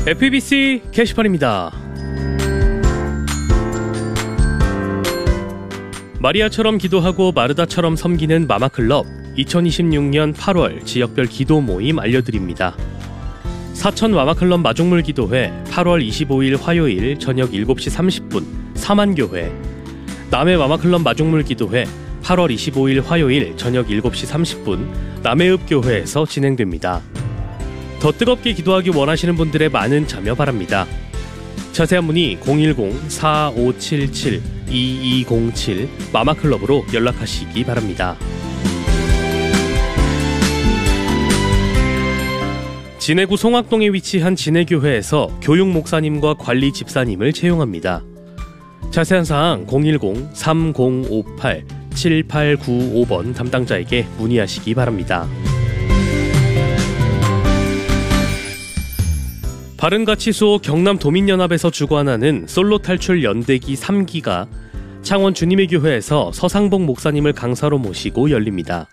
FEBC 게시판입니다. 마리아처럼 기도하고 마르다처럼 섬기는 마마클럽 2026년 8월 지역별 기도 모임 알려드립니다. 사천 마마클럽 마중물 기도회 8월 25일 화요일 저녁 7시 30분 사만교회, 남해 마마클럽 마중물 기도회 8월 25일 화요일 저녁 7시 30분 남해읍교회에서 진행됩니다. 더 뜨겁게 기도하기 원하시는 분들의 많은 참여 바랍니다. 자세한 문의 010-4577-2207 마마클럽으로 연락하시기 바랍니다. 진해구 송악동에 위치한 진해교회에서 교육 목사님과 관리 집사님을 채용합니다. 자세한 사항 010-3058-7895번 담당자에게 문의하시기 바랍니다. 바른가치수호 경남도민연합에서 주관하는 솔로 탈출 연대기 3기가 창원 주님의 교회에서 서상복 목사님을 강사로 모시고 열립니다.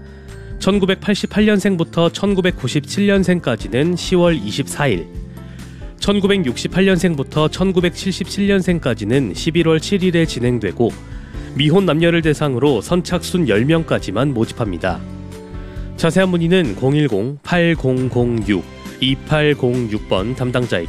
1988년생부터 1997년생까지는 10월 24일, 1968년생부터 1977년생까지는 11월 7일에 진행되고 미혼 남녀를 대상으로 선착순 10명까지만 모집합니다. 자세한 문의는 010-8006-2806번 담당자에게